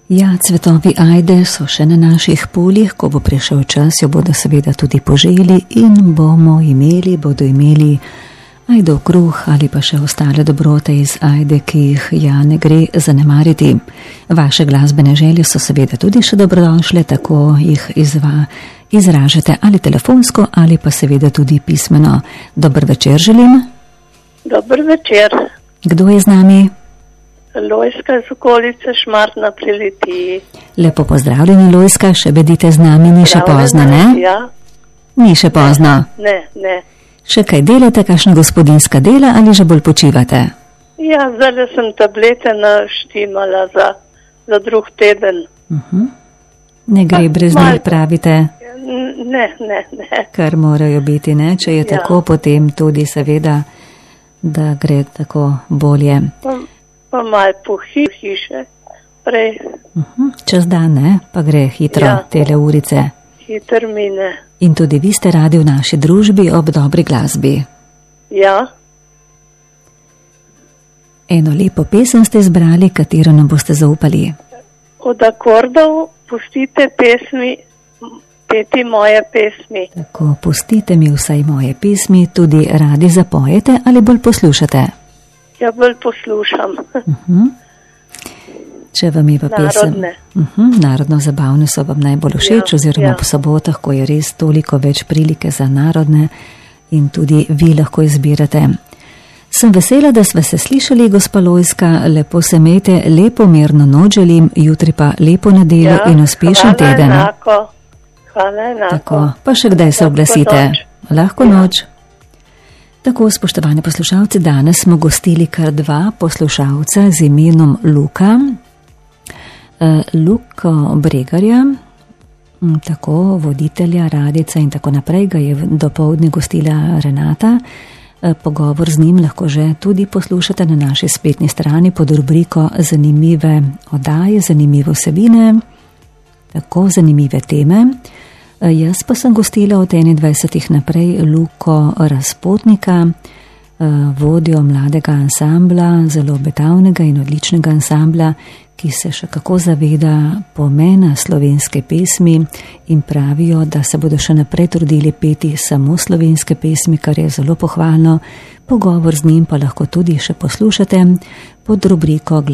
Ja, cvetovi ajde so še na naših poljih, ko bo prišel čas, jo bodo seveda tudi poželi in bodo imeli ajdov kruh ali pa še ostale dobrote iz ajde, ki jih ja ne gre zanemariti. Vaše glasbene želje so seveda tudi še dobrodošle, tako jih izražate ali telefonsko ali pa seveda tudi pismeno. Dober večer želim. Dober večer. Kdo je z nami? Lojska iz okolice Šmartna pri Litiji. Lepo pozdravljeni, Lojska, še bedite z nami, ni še pozno, ne? Ja. Ni še pozno. Ne. Še kaj delate, kakšna gospodinska dela ali že bolj počivate? Ja, zdaj sem tablete naštimala za drug teden. Ne gre brez njih, pravite? Ne. Kar morajo biti, ne? Če je tako, potem tudi seveda, da gre tako bolje. Pa malo hiše prej. Čez dan, ne? Pa gre hitro, tele urice. Hitro mine. In tudi vi ste radi v naši družbi ob dobri glasbi. Ja. Eno lepo pesem ste izbrali, katero nam boste zaupali. Od akordov pustite peti moje pesmi. Tako, pustite mi vsaj moje pesmi, tudi radi zapojete ali bolj poslušate? Ja, bolj poslušam. Če vam je pa pesem. Narodno zabavne so vam najbolj všeč, oziroma po sobotah, ko je res toliko več prilike za narodne in tudi vi lahko izbirate. Sem vesela, da sva se slišali, gospa Lojska, lepo se imejte, lepo mirno noč želim, jutri pa lepo nedeljo in uspešen teden. Hvala enako. Tako, pa še kdaj se oglasite. Lahko noč. Tako, spoštovani poslušalci, danes smo gostili kar dva poslušalca z imenom Luka. Luko Bregarja, tako voditelja, radica in tako naprej, ga je dopoldne gostila Renata. Pogovor z njim lahko že tudi poslušate na naši spletni strani pod rubriko Zanimive oddaje, zanimive vsebine, tako zanimive teme. Jaz pa sem gostila od 21. naprej Luko Razpotnika, vodjo mladega ansambla, zelo obetavnega in odličnega ansambla, ki se še kako zaveda pomena slovenske pesmi in pravijo, da se bodo še naprej trudili peti samo slovenske pesmi, kar je zelo pohvalno. Pogovor z njim pa lahko tudi še poslušate pod rubriko